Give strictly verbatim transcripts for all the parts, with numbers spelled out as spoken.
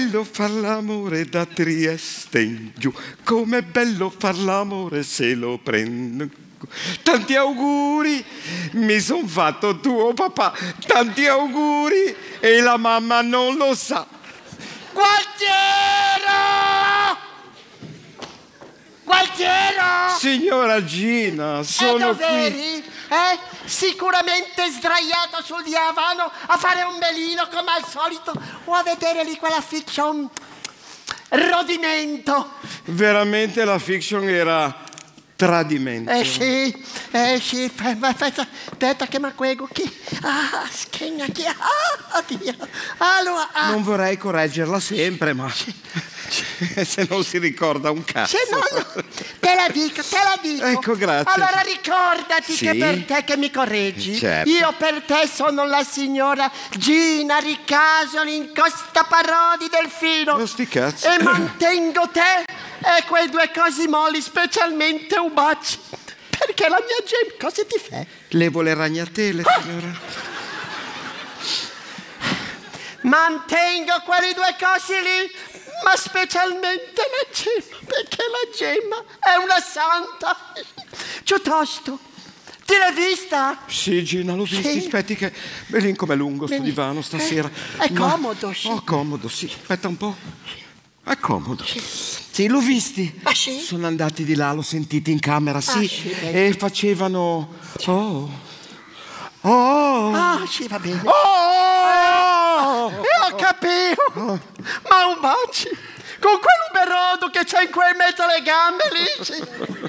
bello far l'amore da Trieste in giù, com'è bello far l'amore se lo prendo. Tanti auguri, mi son fatto tuo papà, tanti auguri e la mamma non lo sa. Gualtiero! Gualtiero! Signora Gina, sono e dov'eri? qui. Eh? Sicuramente sdraiato sul divano a fare un belino come al solito o a vedere lì quella fiction rodimento. Veramente la fiction era tradimento. Eh sì, eh sì, aspetta che mi quego qui. Ah, schegna chi. Ah, oddio. Allora, ah. Non vorrei correggerla sempre, ma se non si ricorda un cazzo. Se no, no, te la dico, te la dico. Ecco, grazie. Allora ricordati Sì? che per te che mi correggi, certo. Io per te sono la signora Gina Ricasoli in Costa Parodi Delfino. Ma sti cazzi. E mantengo te e quei due cosi molli, specialmente un baci. Perché la mia Gem, cosa ti fa? Levo le ragnatele, signora. Mantengo quei due cosi lì, ma specialmente la gemma, perché la gemma è una santa. Piuttosto, ti l'hai vista? Sì, Gina, l'ho visto. Sì. Aspetti che... Belin com'è lungo sto Bene. divano stasera. Eh, è Ma- comodo, sì. Oh, comodo, sì. Aspetta un po'. È comodo. Sì, l'ho visti. Ah, sì? Sono andati di là, l'ho sentiti in camera, sì. sì, bene. E facevano... Oh... Oh... Ah, sì, va bene. Oh! Io capivo, ma un baci con quell'uberodo che c'è in quel mezzo alle gambe lì. Sì.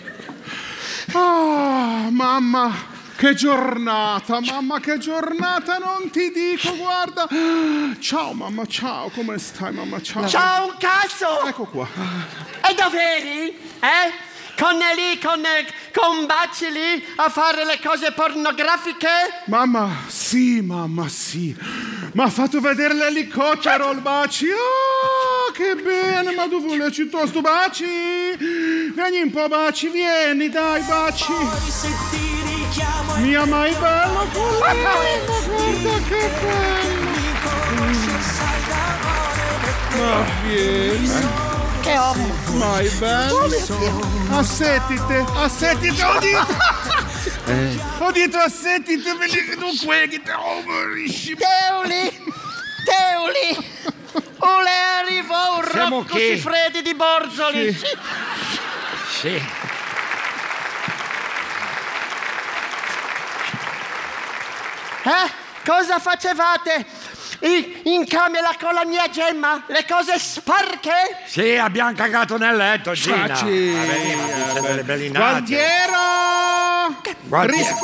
Ah, mamma, che giornata, mamma, che giornata, non ti dico, guarda. Ciao, mamma, ciao, come stai, mamma, ciao. Ciao un cazzo! Ecco qua. E dov'eri? Eh? Con lì, con, con baci lì a fare le cose pornografiche? Mamma, sì, mamma, sì. Mi ha fatto vedere l'elicottero, il baci. Oh, che bene, ma dove vuole piuttosto baci? Vieni un po', baci, vieni, dai, baci. Mia mai bella, guarda che bello. Ma vieni. Che uomo! Mai bello. Assettite, assettite, ho detto. Eh. Ho detto assettite, vedi che non queghi, te oh, morisci. Teuli! Teuli! Ole arrivò un Siamo Rocco chi? Siffredi di Borzoli! Sì. Sì. Eh? Cosa facevate? In, in camera con la mia gemma? Le cose sporche? Sì, abbiamo cagato nel letto, Gina. Baci. Vabbè, ma dice delle bellinate. Gualtiero! Gualtiero. Rispondi.